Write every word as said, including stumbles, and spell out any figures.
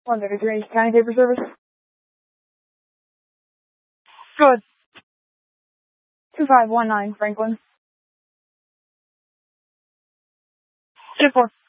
one thirty-three, County Paper Service. Good. two five one nine, Franklin. Shift four.